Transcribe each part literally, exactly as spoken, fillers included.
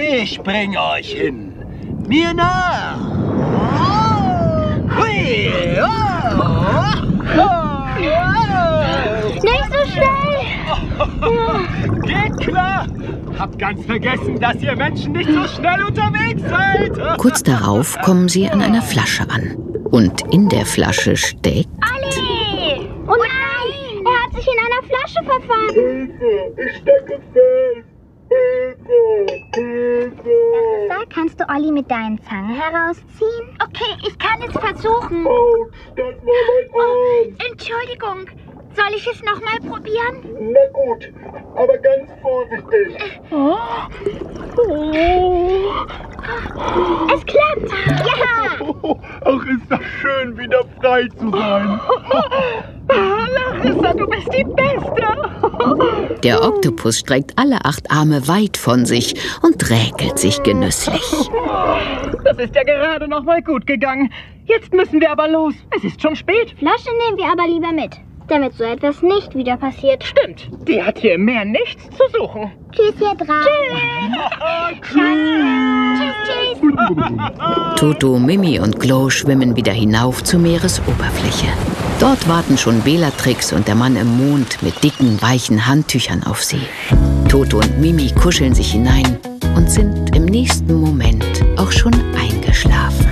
Ich bring euch hin. Mir nach. Oh. Hui. Oh. Oh. Nicht so schnell. Geht klar. Hab ganz vergessen, dass ihr Menschen nicht so schnell unterwegs seid. Kurz darauf kommen sie an einer Flasche an. Und in der Flasche steckt... Olli! Oh nein! Er hat sich in einer Flasche verfangen. Hilfe! Ich stecke fest! Hilfe! Hilfe! Sag, kannst du Olli mit deinen Zangen herausziehen? Okay, ich kann es versuchen. Autsch, das war mein Arm! Oh, Entschuldigung. Soll ich es nochmal probieren? Na gut, aber ganz vorsichtig. Oh. Oh. Es klappt! Ja! Ach, ist das schön, wieder frei zu sein. Larissa, du bist die Beste. Der Oktopus streckt alle acht Arme weit von sich und räkelt sich genüsslich. Das ist ja gerade noch mal gut gegangen. Jetzt müssen wir aber los. Es ist schon spät. Flasche nehmen wir aber lieber mit, damit so etwas nicht wieder passiert. Stimmt, die hat hier im Meer nichts zu suchen. Tschüss, ihr drei. Tschüss. Tschüss, tschüss. Toto, Mimi und Glo schwimmen wieder hinauf zur Meeresoberfläche. Dort warten schon Bellatrix und der Mann im Mond mit dicken, weichen Handtüchern auf sie. Toto und Mimi kuscheln sich hinein und sind im nächsten Moment auch schon eingeschlafen.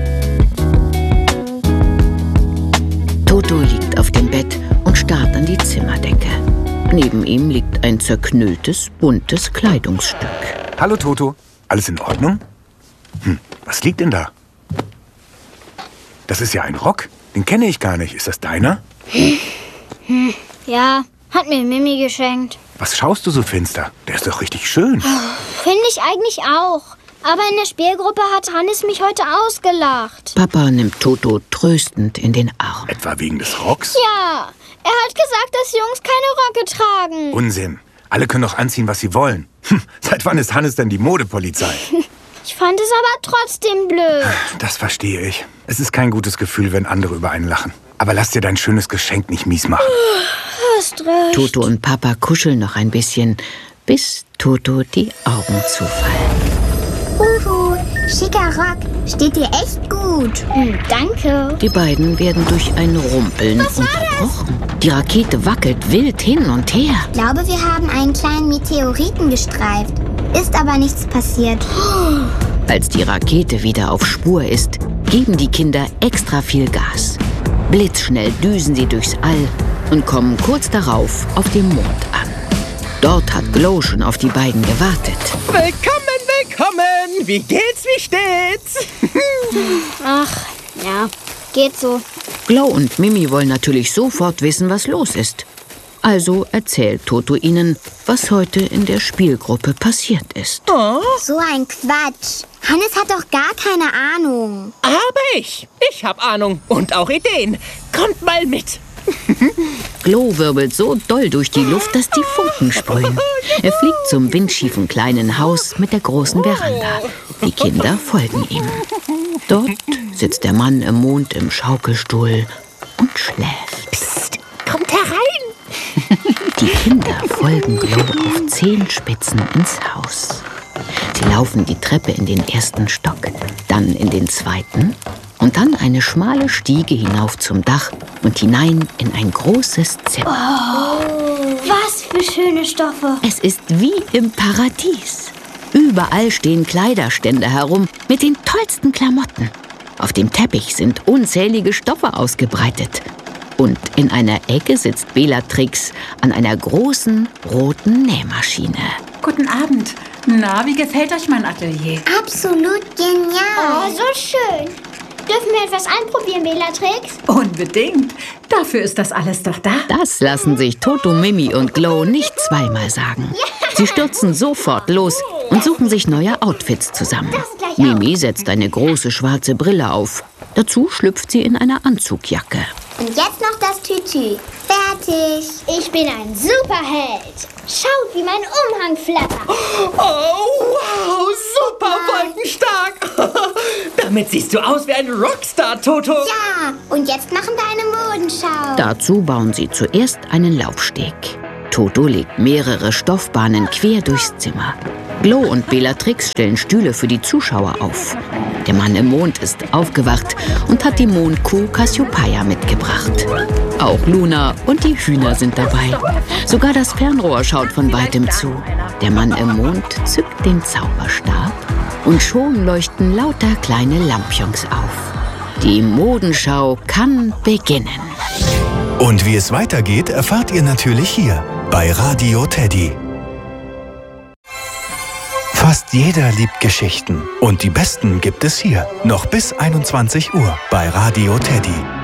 Toto liegt auf dem Bett und starrt an die Zimmerdecke. Neben ihm liegt ein zerknülltes, buntes Kleidungsstück. Hallo Toto, alles in Ordnung? Hm, was liegt denn da? Das ist ja ein Rock, den kenne ich gar nicht. Ist das deiner? Hm, ja, hat mir Mimi geschenkt. Was schaust du so finster? Der ist doch richtig schön. Finde ich eigentlich auch. Aber in der Spielgruppe hat Hannes mich heute ausgelacht. Papa nimmt Toto tröstend in den Arm. Etwa wegen des Rocks? Ja, er hat gesagt, dass Jungs keine Röcke tragen. Unsinn. Alle können doch anziehen, was sie wollen. Hm, seit wann ist Hannes denn die Modepolizei? Ich fand es aber trotzdem blöd. Das verstehe ich. Es ist kein gutes Gefühl, wenn andere über einen lachen. Aber lass dir dein schönes Geschenk nicht mies machen. Hast recht. Toto und Papa kuscheln noch ein bisschen, bis Toto die Augen zufallen. Uhu, schicker Rock. Steht dir echt gut. Hm, danke. Die beiden werden durch ein Rumpeln Was war unterbrochen. Die Rakete wackelt wild hin und her. Ich glaube, wir haben einen kleinen Meteoriten gestreift. Ist aber nichts passiert. Als die Rakete wieder auf Spur ist, geben die Kinder extra viel Gas. Blitzschnell düsen sie durchs All und kommen kurz darauf auf dem Mond an. Dort hat Glo schon auf die beiden gewartet. Willkommen, willkommen. Wie geht's, wie steht's? Ach, ja, geht so. Glo und Mimi wollen natürlich sofort wissen, was los ist. Also erzählt Toto ihnen, was heute in der Spielgruppe passiert ist. Oh, So ein Quatsch. Hannes hat doch gar keine Ahnung. aber ich. Ich hab Ahnung und auch Ideen. Kommt mal mit. Glo wirbelt so doll durch die Luft, dass die Funken sprühen. Er fliegt zum windschiefen kleinen Haus mit der großen Veranda. Die Kinder folgen ihm. Dort sitzt der Mann im Mond im Schaukelstuhl und schläft. Psst, kommt herein. Die Kinder folgen Glo auf Zehenspitzen ins Haus. Sie laufen die Treppe in den ersten Stock, dann in den zweiten und dann eine schmale Stiege hinauf zum Dach und hinein in ein großes Zimmer. Was für schöne Stoffe. Es ist wie im Paradies. Überall stehen Kleiderstände herum mit den tollsten Klamotten. Auf dem Teppich sind unzählige Stoffe ausgebreitet. Und in einer Ecke sitzt Bellatrix an einer großen roten Nähmaschine. Guten Abend. Na, wie gefällt euch mein Atelier? Absolut genial. Oh, so schön. Dürfen wir etwas anprobieren, Bellatrix? Unbedingt. Dafür ist das alles doch da. Das lassen sich Toto, Mimi und Glo nicht zweimal sagen. Sie stürzen sofort los und suchen sich neue Outfits zusammen. Mimi setzt eine große schwarze Brille auf. Dazu schlüpft sie in eine Anzugjacke. Und jetzt noch das Tütü. Fertig. Ich bin ein Superheld. Schaut, wie mein Umhang flattert. Oh, wow, super wolkenstark. Damit siehst du aus wie ein Rockstar, Toto. Ja, und jetzt machen wir eine Modenschau. Dazu bauen sie zuerst einen Laufsteg. Toto legt mehrere Stoffbahnen quer durchs Zimmer. Glow und Bellatrix stellen Stühle für die Zuschauer auf. Der Mann im Mond ist aufgewacht und hat die Mondkuh Cassiopeia mitgebracht. Auch Luna und die Hühner sind dabei. Sogar das Fernrohr schaut von weitem zu. Der Mann im Mond zückt den Zauberstab und schon leuchten lauter kleine Lampions auf. Die Modenschau kann beginnen. Und wie es weitergeht, erfahrt ihr natürlich hier bei Radio Teddy. Fast jeder liebt Geschichten und die besten gibt es hier. Noch bis einundzwanzig Uhr bei Radio Teddy.